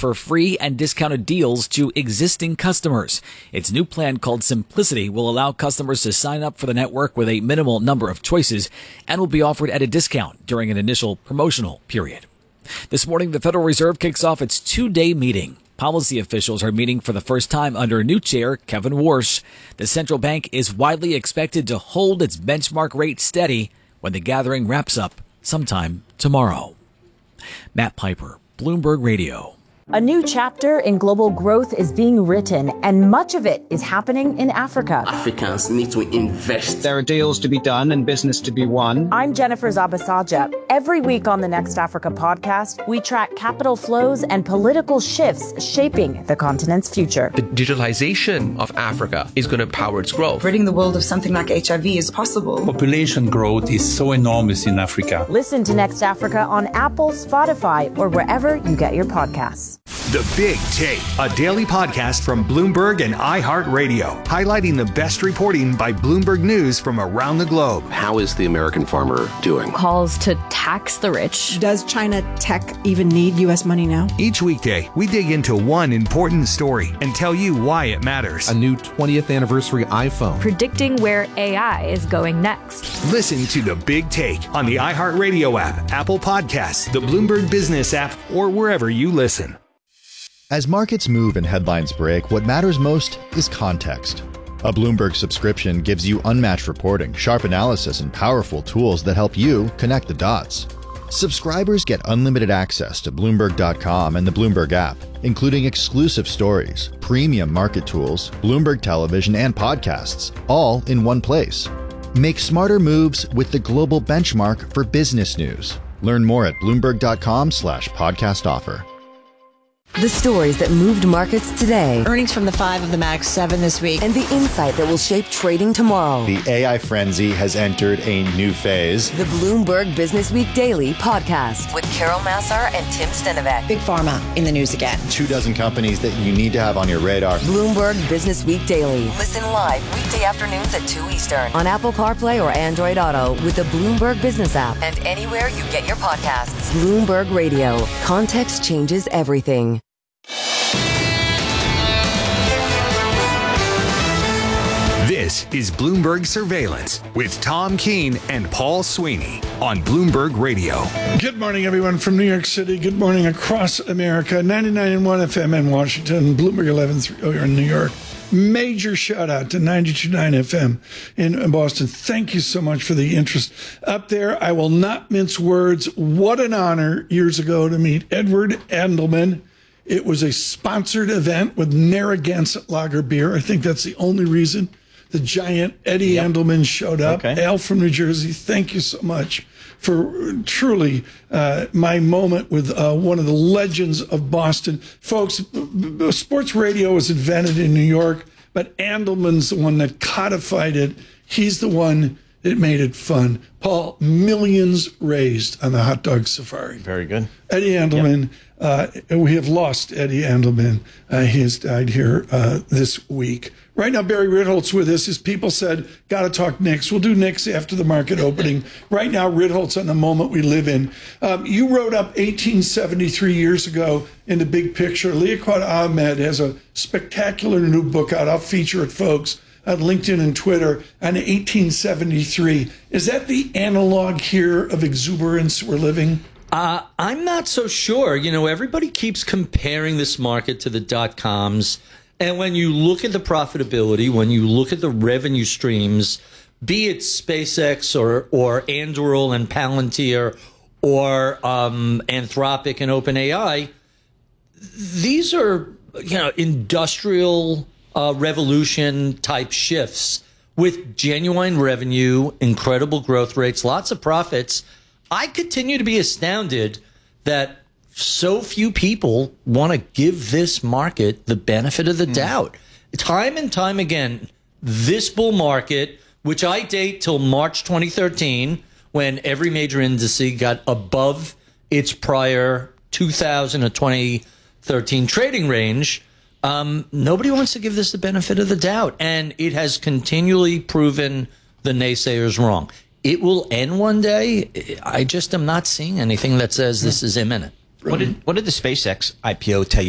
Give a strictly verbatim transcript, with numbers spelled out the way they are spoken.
offer free and discounted deals to existing customers. Its new plan called Simplicity will allow customers to sign up for the network with a minimal number of choices and will be offered at a discount during an initial promotional period. This morning, the Federal Reserve kicks off its two-day meeting. Policy officials are meeting for the first time under new chair Kevin Warsh. The central bank is widely expected to hold its benchmark rate steady when the gathering wraps up sometime tomorrow. Matt Piper, Bloomberg Radio. A new chapter in global growth is being written, and much of it is happening in Africa. Africans need to invest. There are deals to be done and business to be won. I'm Jennifer Zabasaja. Every week on the Next Africa podcast, we track capital flows and political shifts shaping the continent's future. The digitalization of Africa is going to power its growth. Ridding the world of something like H I V is possible. Population growth is so enormous in Africa. Listen to Next Africa on Apple, Spotify, or wherever you get your podcasts. The Big Take, a daily podcast from Bloomberg and iHeartRadio, highlighting the best reporting by Bloomberg News from around the globe. How is the American farmer doing? Calls to tax the rich. Does China tech even need U S money now? Each weekday, we dig into one important story and tell you why it matters. A new twentieth anniversary iPhone. Predicting where A I is going next. Listen to The Big Take on the iHeartRadio app, Apple Podcasts, the Bloomberg Business app, or wherever you listen. As markets move and headlines break, what matters most is context. A Bloomberg subscription gives you unmatched reporting, sharp analysis, and powerful tools that help you connect the dots. Subscribers get unlimited access to Bloomberg dot com and the Bloomberg app, including exclusive stories, premium market tools, Bloomberg television, and podcasts, all in one place. Make smarter moves with the global benchmark for business news. Learn more at Bloomberg dot com slash podcast offer. The stories that moved markets today. Earnings from the five of the Max seven this week. And the insight that will shape trading tomorrow. The A I frenzy has entered a new phase. The Bloomberg Business Week Daily podcast with Carol Massar and Tim Stenovec. Big Pharma in the news again. Two dozen companies that you need to have on your radar. Bloomberg Business Week Daily. Listen live weekday afternoons at two Eastern on Apple CarPlay or Android Auto with the Bloomberg Business app and anywhere you get your podcasts. Bloomberg Radio. Context changes everything. This is Bloomberg Surveillance with Tom Keene and Paul Sweeney on Bloomberg Radio. Good morning, everyone from New York City. Good morning across America. ninety-nine point one F M in Washington, Bloomberg eleven thirty in New York. Major shout out to ninety-two point nine F M in Boston. Thank you so much for the interest up there. I will not mince words. What an honor years ago to meet Edward Andelman. It was a sponsored event with Narragansett Lager beer. I think that's the only reason the giant Eddie yep. Andelman showed up. Okay. Al from New Jersey, thank you so much for truly uh, my moment with uh, one of the legends of Boston. Folks, sports radio was invented in New York, but Andelman's the one that codified it. He's the one that made it fun. Paul, millions raised on the hot dog safari. Very good. Eddie Andelman, yep. uh, we have lost Eddie Andelman. Uh, he has died here uh, this week. Right now, Barry Ritholtz with us. His people said, got to talk Knicks. We'll do Knicks after the market opening. Right now, Ritholtz on the moment we live in. Um, you wrote up eighteen seventy-three years ago in the big picture. Liaquat Ahmed has a spectacular new book out. I'll feature it, folks, on LinkedIn and Twitter on eighteen seventy-three. Is that the analog here of exuberance we're living? Uh, I'm not so sure. You know, everybody keeps comparing this market to the dot-coms. And when you look at the profitability, when you look at the revenue streams, be it SpaceX or, or Anduril and Palantir or um, Anthropic and OpenAI, these are, you know, industrial uh, revolution type shifts with genuine revenue, incredible growth rates, lots of profits. I continue to be astounded that so few people want to give this market the benefit of the mm. doubt. Time and time again, this bull market, which I date till March twenty thirteen, when every major index got above its prior two thousand or twenty thirteen trading range, um, nobody wants to give this the benefit of the doubt. And it has continually proven the naysayers wrong. It will end one day. I just am not seeing anything that says this is imminent. What did, what did the SpaceX I P O tell you